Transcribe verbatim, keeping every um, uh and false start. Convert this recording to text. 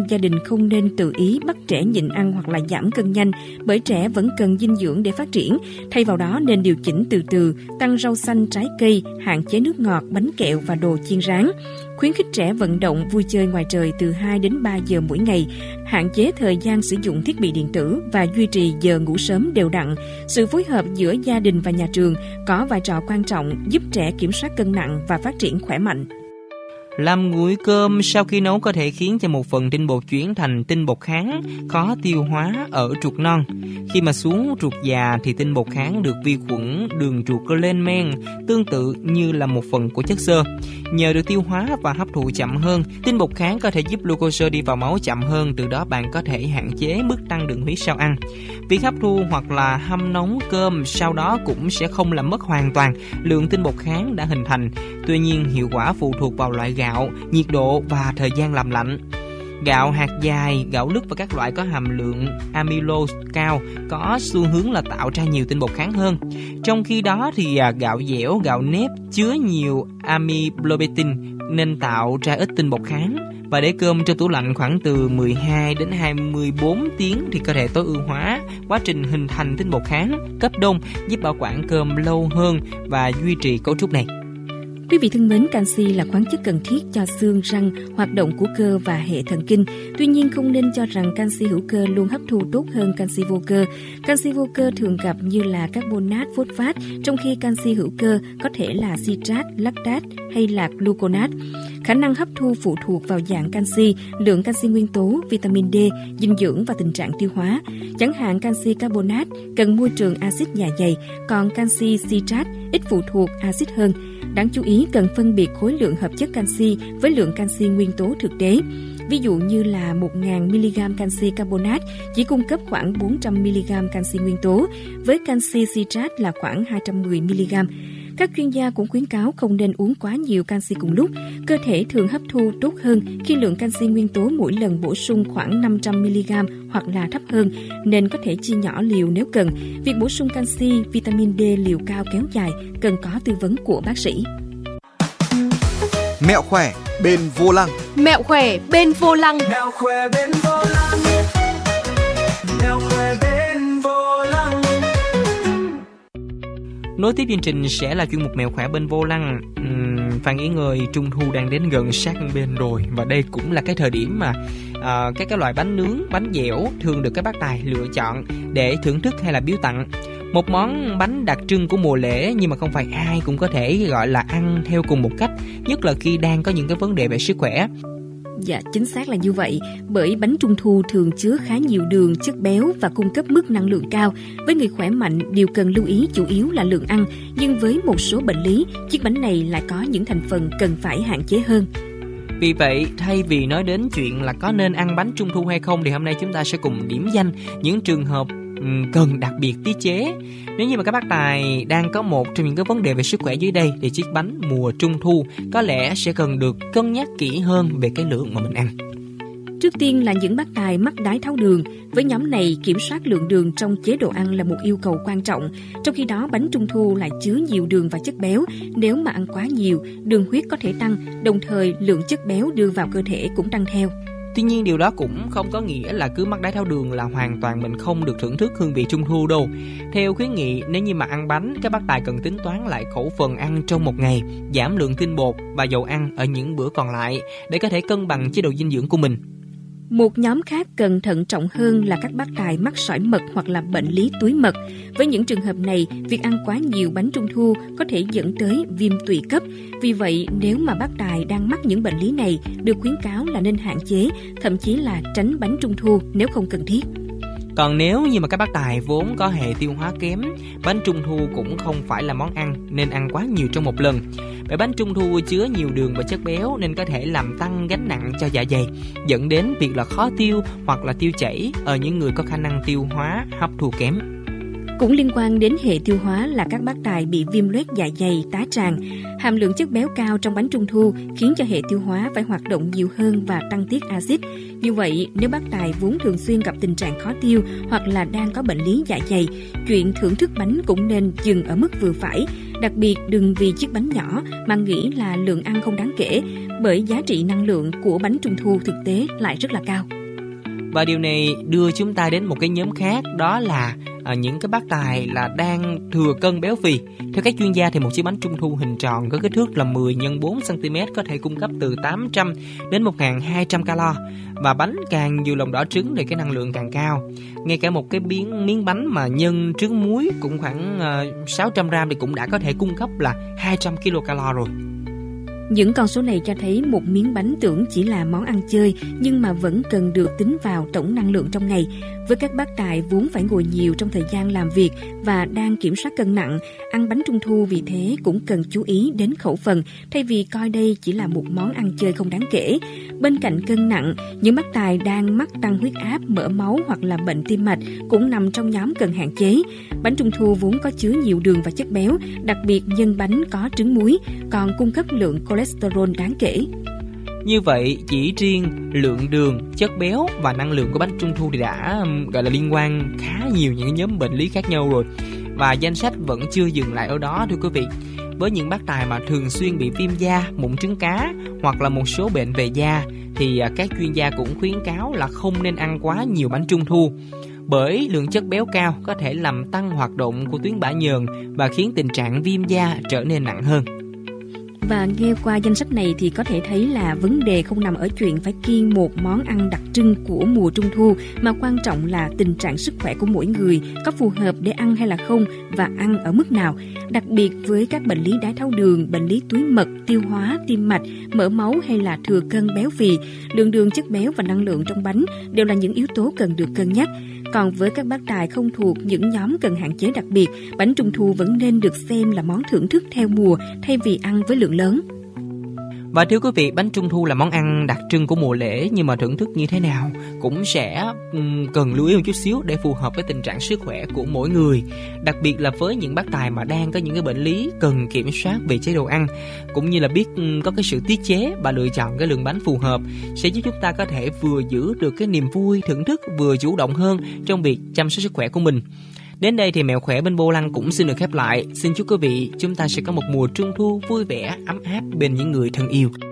gia đình không nên tự ý bắt trẻ nhịn ăn hoặc là giảm cân nhanh, bởi trẻ vẫn cần dinh dưỡng để phát triển. Thay vào đó nên điều chỉnh từ từ, tăng rau xanh, trái cây, hạn chế nước ngọt, bánh kẹo và đồ chiên rán. Khuyến khích trẻ vận động, vui chơi ngoài trời từ hai đến ba giờ mỗi ngày, hạn chế thời gian sử dụng thiết bị điện tử và duy trì giờ ngủ sớm đều đặn. Sự phối hợp giữa gia đình và nhà trường có vai trò quan trọng giúp trẻ kiểm soát cân nặng và phát triển khỏe mạnh. Làm nguội cơm sau khi nấu có thể khiến cho một phần tinh bột chuyển thành tinh bột kháng, khó tiêu hóa ở ruột non. Khi mà xuống ruột già thì tinh bột kháng được vi khuẩn đường ruột lên men, tương tự như là một phần của chất xơ. Nhờ được tiêu hóa và hấp thụ chậm hơn, tinh bột kháng có thể giúp glucose đi vào máu chậm hơn, từ đó bạn có thể hạn chế mức tăng đường huyết sau ăn. Việc hấp thu hoặc là hâm nóng cơm sau đó cũng sẽ không làm mất hoàn toàn lượng tinh bột kháng đã hình thành. Tuy nhiên, hiệu quả phụ thuộc vào loại gạo, nhiệt độ và thời gian làm lạnh. Gạo hạt dài, gạo lứt và các loại có hàm lượng amylose cao có xu hướng là tạo ra nhiều tinh bột kháng hơn. Trong khi đó thì gạo dẻo, gạo nếp chứa nhiều amylopectin nên tạo ra ít tinh bột kháng. Và để cơm trong tủ lạnh khoảng từ mười hai đến hai mươi bốn tiếng thì có thể tối ưu hóa quá trình hình thành tinh bột kháng. Cấp đông giúp bảo quản cơm lâu hơn và duy trì cấu trúc này. Quý vị thân mến, canxi là khoáng chất cần thiết cho xương, răng, hoạt động của cơ và hệ thần kinh. Tuy nhiên, không nên cho rằng canxi hữu cơ luôn hấp thu tốt hơn canxi vô cơ. Canxi vô cơ thường gặp như là carbonat, phosphat, trong khi canxi hữu cơ có thể là citrat, lactat hay là gluconat. Khả năng hấp thu phụ thuộc vào dạng canxi, lượng canxi nguyên tố, vitamin D, dinh dưỡng và tình trạng tiêu hóa. Chẳng hạn canxi carbonat cần môi trường axit dạ dày, còn canxi citrat ít phụ thuộc axit hơn. Đáng chú ý cần phân biệt khối lượng hợp chất canxi với lượng canxi nguyên tố thực tế. Ví dụ như là một nghìn mi-li-gam canxi carbonat chỉ cung cấp khoảng bốn trăm mi-li-gam canxi nguyên tố, với canxi citrat là khoảng hai trăm mười mi-li-gam. Các chuyên gia cũng khuyến cáo không nên uống quá nhiều canxi cùng lúc. Cơ thể thường hấp thu tốt hơn khi lượng canxi nguyên tố mỗi lần bổ sung khoảng năm trăm mi-li-gam hoặc là thấp hơn, nên có thể chia nhỏ liều nếu cần. Việc bổ sung canxi, vitamin D liều cao kéo dài cần có tư vấn của bác sĩ. Mẹo khỏe bên vô lăng. Mẹo khỏe bên vô lăng. Mẹo khỏe bên vô lăng. Mẹo khỏe bên vô lăng. Nối tiếp chương trình sẽ là chuyên mục mẹo khỏe bên vô lăng. Uhm, Phan Nghĩ Ngơi, Trung thu đang đến gần sát bên rồi, và đây cũng là cái thời điểm mà uh, các cái loại bánh nướng, bánh dẻo thường được các bác tài lựa chọn để thưởng thức hay là biếu tặng. Một món bánh đặc trưng của mùa lễ, nhưng mà không phải ai cũng có thể gọi là ăn theo cùng một cách, nhất là khi đang có những cái vấn đề về sức khỏe. Dạ, chính xác là như vậy, bởi bánh trung thu thường chứa khá nhiều đường, chất béo và cung cấp mức năng lượng cao. Với người khỏe mạnh, điều cần lưu ý chủ yếu là lượng ăn, nhưng với một số bệnh lý, chiếc bánh này lại có những thành phần cần phải hạn chế hơn. Vì vậy, thay vì nói đến chuyện là có nên ăn bánh trung thu hay không, thì hôm nay chúng ta sẽ cùng điểm danh những trường hợp cần đặc biệt tiết chế. Nếu như mà các bác tài đang có một trong những cái vấn đề về sức khỏe dưới đây, thì chiếc bánh mùa trung thu có lẽ sẽ cần được cân nhắc kỹ hơn về cái lượng mà mình ăn. Trước tiên là những bác tài mắc đái tháo đường. Với nhóm này, kiểm soát lượng đường trong chế độ ăn là một yêu cầu quan trọng. Trong khi đó, bánh trung thu lại chứa nhiều đường và chất béo. Nếu mà ăn quá nhiều, đường huyết có thể tăng, đồng thời lượng chất béo đưa vào cơ thể cũng tăng theo. Tuy nhiên điều đó cũng không có nghĩa là cứ mắc đái tháo đường là hoàn toàn mình không được thưởng thức hương vị trung thu đâu. Theo khuyến nghị, nếu như mà ăn bánh, các bác tài cần tính toán lại khẩu phần ăn trong một ngày, giảm lượng tinh bột và dầu ăn ở những bữa còn lại để có thể cân bằng chế độ dinh dưỡng của mình. Một nhóm khác cần thận trọng hơn là các bác tài mắc sỏi mật hoặc là bệnh lý túi mật. Với những trường hợp này, việc ăn quá nhiều bánh trung thu có thể dẫn tới viêm tụy cấp. Vì vậy, nếu mà bác tài đang mắc những bệnh lý này, được khuyến cáo là nên hạn chế, thậm chí là tránh bánh trung thu nếu không cần thiết. Còn nếu như mà các bác tài vốn có hệ tiêu hóa kém, bánh trung thu cũng không phải là món ăn nên ăn quá nhiều trong một lần. Bởi bánh trung thu chứa nhiều đường và chất béo nên có thể làm tăng gánh nặng cho dạ dày, dẫn đến việc là khó tiêu hoặc là tiêu chảy ở những người có khả năng tiêu hóa hấp thu kém. Cũng liên quan đến hệ tiêu hóa là các bác tài bị viêm loét dạ dày, tá tràng. Hàm lượng chất béo cao trong bánh trung thu khiến cho hệ tiêu hóa phải hoạt động nhiều hơn và tăng tiết axit. Như vậy, nếu bác tài vốn thường xuyên gặp tình trạng khó tiêu hoặc là đang có bệnh lý dạ dày, chuyện thưởng thức bánh cũng nên dừng ở mức vừa phải. Đặc biệt đừng vì chiếc bánh nhỏ mà nghĩ là lượng ăn không đáng kể, bởi giá trị năng lượng của bánh trung thu thực tế lại rất là cao. Và điều này đưa chúng ta đến một cái nhóm khác, đó là à, những cái bác tài là đang thừa cân béo phì. Theo các chuyên gia thì một chiếc bánh trung thu hình tròn có kích thước là mười nhân bốn xăng ti mét có thể cung cấp từ tám trăm đến một nghìn hai trăm calo. Và bánh càng nhiều lòng đỏ trứng thì cái năng lượng càng cao. Ngay cả một cái miếng, miếng bánh mà nhân trứng muối cũng khoảng uh, sáu trăm gram thì cũng đã có thể cung cấp là hai trăm ki lô calo rồi. Những con số này cho thấy một miếng bánh tưởng chỉ là món ăn chơi nhưng mà vẫn cần được tính vào tổng năng lượng trong ngày. Với các bác tài vốn phải ngồi nhiều trong thời gian làm việc và đang kiểm soát cân nặng, ăn bánh trung thu vì thế cũng cần chú ý đến khẩu phần thay vì coi đây chỉ là một món ăn chơi không đáng kể. Bên cạnh cân nặng, những bác tài đang mắc tăng huyết áp, mỡ máu hoặc là bệnh tim mạch cũng nằm trong nhóm cần hạn chế. Bánh trung thu vốn có chứa nhiều đường và chất béo, đặc biệt nhân bánh có trứng muối, còn cung cấp lượng cholesterol đáng kể. Như vậy, chỉ riêng lượng đường, chất béo và năng lượng của bánh trung thu thì đã gọi là liên quan khá nhiều những nhóm bệnh lý khác nhau rồi. Và danh sách vẫn chưa dừng lại ở đó thưa quý vị. Với những bác tài mà thường xuyên bị viêm da, mụn trứng cá hoặc là một số bệnh về da thì các chuyên gia cũng khuyến cáo là không nên ăn quá nhiều bánh trung thu. Bởi lượng chất béo cao có thể làm tăng hoạt động của tuyến bã nhờn và khiến tình trạng viêm da trở nên nặng hơn. Và nghe qua danh sách này thì có thể thấy là vấn đề không nằm ở chuyện phải kiêng một món ăn đặc trưng của mùa trung thu, mà quan trọng là tình trạng sức khỏe của mỗi người có phù hợp để ăn hay là không và ăn ở mức nào. Đặc biệt với các bệnh lý đái tháo đường, bệnh lý túi mật, tiêu hóa, tim mạch, mỡ máu hay là thừa cân béo phì, lượng đường, chất béo và năng lượng trong bánh đều là những yếu tố cần được cân nhắc. Còn với các bác tài không thuộc những nhóm cần hạn chế đặc biệt, bánh trung thu vẫn nên được xem là món thưởng thức theo mùa thay vì ăn với lượng lớn. Và thưa quý vị, bánh trung thu là món ăn đặc trưng của mùa lễ, nhưng mà thưởng thức như thế nào cũng sẽ um, cần lưu ý một chút xíu để phù hợp với tình trạng sức khỏe của mỗi người. Đặc biệt là với những bác tài mà đang có những cái bệnh lý cần kiểm soát về chế độ ăn, cũng như là biết um, có cái sự tiết chế và lựa chọn cái lượng bánh phù hợp sẽ giúp chúng ta có thể vừa giữ được cái niềm vui thưởng thức, vừa chủ động hơn trong việc chăm sóc sức khỏe của mình. Đến đây thì Mẹo Khỏe bên Vô Lăng cũng xin được khép lại. Xin chúc quý vị chúng ta sẽ có một mùa trung thu vui vẻ, ấm áp bên những người thân yêu.